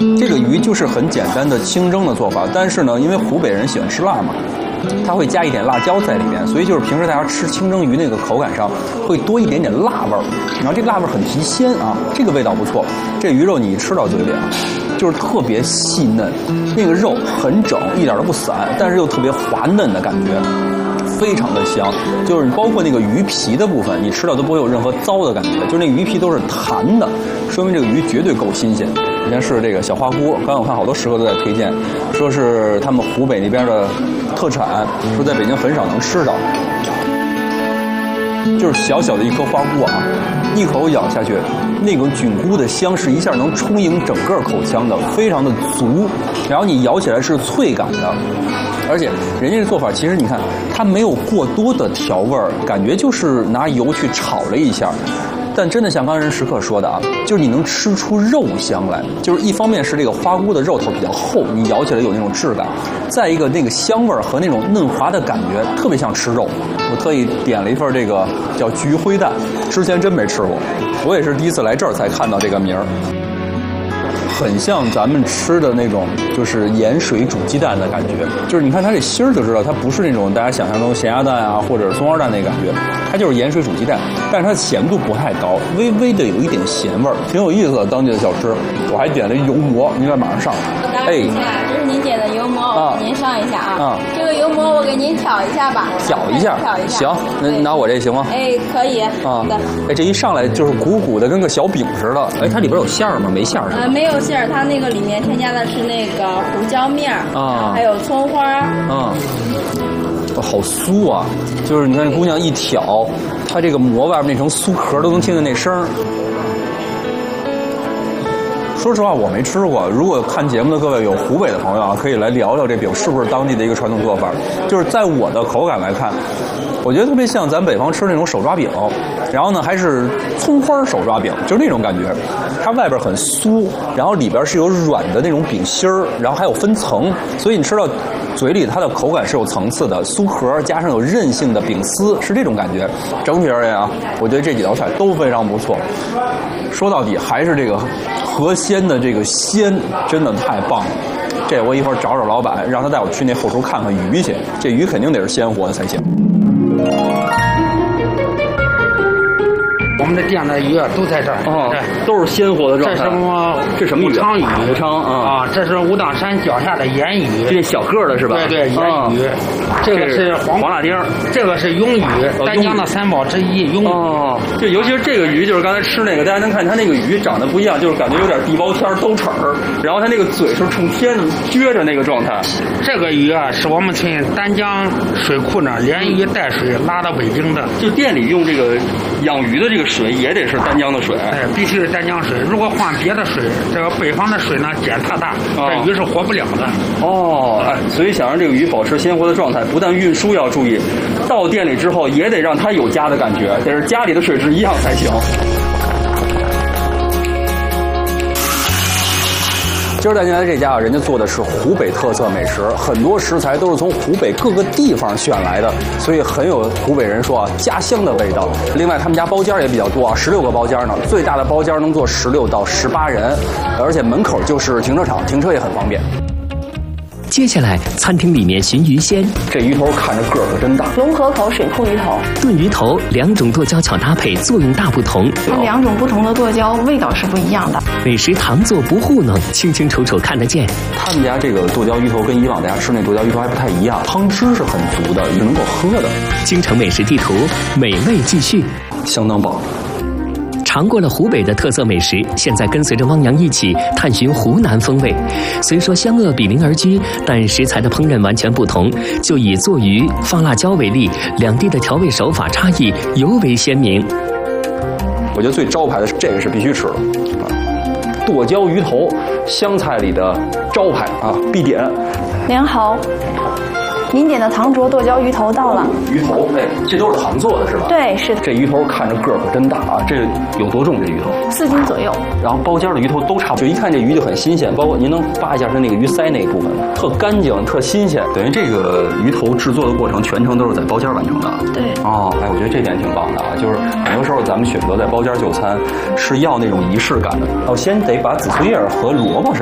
这个鱼就是很简单的清蒸的做法，但是呢，因为湖北人喜欢吃辣嘛，它会加一点辣椒在里面，所以就是平时大家吃清蒸鱼那个口感上会多一点点辣味儿，然后这个辣味儿很提鲜啊，这个味道不错。这鱼肉你一吃到嘴里啊，就是特别细嫩，那个肉很整，一点都不散，但是又特别滑嫩的感觉。非常的香，就是包括那个鱼皮的部分，你吃到都不会有任何糟的感觉，就是那鱼皮都是弹的，说明这个鱼绝对够新鲜。你看是这个小花菇，刚才我看好多食客都在推荐，说是他们湖北那边的特产，说在北京很少能吃到。就是小小的一颗花菇啊，一口咬下去，那种菌菇的香是一下能充盈整个口腔的，非常的足，然后你咬起来是脆感的。而且人家这做法，其实你看，它没有过多的调味儿，感觉就是拿油去炒了一下。但真的像刚才食客说的啊，就是你能吃出肉香来，就是一方面是这个花菇的肉头比较厚，你咬起来有那种质感；再一个那个香味儿和那种嫩滑的感觉，特别像吃肉。我特意点了一份这个叫菊灰蛋，之前真没吃过，我也是第一次来这儿才看到这个名儿。很像咱们吃的那种，就是盐水煮鸡蛋的感觉。就是你看它这芯儿就知道，它不是那种大家想象中咸鸭蛋啊，或者是松花蛋那个感觉，它就是盐水煮鸡蛋，但是它的咸度不太高，微微的有一点咸味儿，挺有意思的当地的小吃。我还点了油馍，应该马上上。 哎，这是您点的油馍，我给您上一下啊。这个油馍我给您挑一下吧。 挑一下。行，那拿我这行吗？ 哎，可以。 啊。哎，这一上来就是鼓鼓的，跟个小饼似的。哎，它里边有馅儿吗？没馅儿是吧？ 没有馅儿，它那个里面添加的是那个胡椒面啊，还有葱花。 好酥啊！就是你看这姑娘一挑，它这个馍外面那层酥壳都能听见那声儿。说实话，我没吃过。如果看节目的各位有湖北的朋友啊，可以来聊聊这饼是不是当地的一个传统做法。就是在我的口感来看，我觉得特别像咱北方吃那种手抓饼，然后呢还是葱花手抓饼，就是那种感觉。它外边很酥，然后里边是有软的那种饼心儿，然后还有分层，所以你吃到嘴里它的口感是有层次的，酥壳加上有韧性的饼丝，是这种感觉。整体而言啊，我觉得这几道菜都非常不错。说到底还是这个河鲜的这个鲜真的太棒了。这我一会儿找找老板，让他带我去那后厨看看鱼去，这鱼肯定得是鲜活的才行。 我们的店的鱼都在这儿， 都是鲜活的状态。这什么鱼？ 武昌鱼。 武昌啊， 这是武当山脚下的盐鱼， 这小个的是吧？ 对，盐鱼。这个是黄辣丁， 这个是鳙鱼，丹江的三宝之一，鳙鱼。 哦，就尤其是这个鱼，就是刚才吃那个，大家能看它那个鱼长得不一样，就是感觉有点地包天兜齿儿，然后它那个嘴是冲天撅着那个状态。 这个鱼啊，是我们从丹江水库那连鱼带水拉到北京的。 就店里用这个养鱼的这个水也得是丹江的水， 哎，必须是丹江水。如果换别的水，这个北方的水呢碱特大，这鱼是活不了的。 所以想让这个鱼保持鲜活的状态，不但运输要注意，到店里之后也得让它有家的感觉，得是家里的水质一样才行。今儿带进来这家啊，人家做的是湖北特色美食，很多食材都是从湖北各个地方选来的，所以很有湖北人说啊家乡的味道。另外他们家包间也比较多啊，16个包间呢，最大的包间能坐16到18人，而且门口就是停车场，停车也很方便。 接下来，餐厅里面寻鱼鲜， 这鱼头看着个儿可真大。 龙河口水库鱼头， 炖鱼头，2种剁椒巧搭配，作用大不同。 用2种不同的剁椒，味道是不一样的。 美食糖做不糊弄，清清楚楚看得见。 他们家这个剁椒鱼头跟以往大家吃那剁椒鱼头还不太一样，汤汁是很足的，也能够喝的。 京城美食地图，美味继续， 相当棒。 尝过了湖北的特色美食，现在跟随着汪洋一起探寻湖南风味。虽说湘鄂比邻而居，但食材的烹饪完全不同。就以做鱼、放辣椒为例，两地的调味手法差异尤为鲜明。 我觉得最招牌的是这个是必须吃的剁椒鱼头，湘菜里的招牌啊，必点。 您好。您点的糖灼剁椒鱼头到了。 鱼头，哎，这都是糖做的是吧？ 对，是的。 这鱼头看着个儿可真大啊！这有多重？这鱼头 4斤左右。 然后包间的鱼头都差不多，就一看这鱼就很新鲜。包括您能扒一下它那个鱼鳃那一部分，特干净，特新鲜。等于这个鱼头制作的过程全程都是在包间完成的。 对。 哎，我觉得这点挺棒的啊！就是很多时候咱们选择在包间就餐，是要那种仪式感的。先得把紫苏叶和萝卜是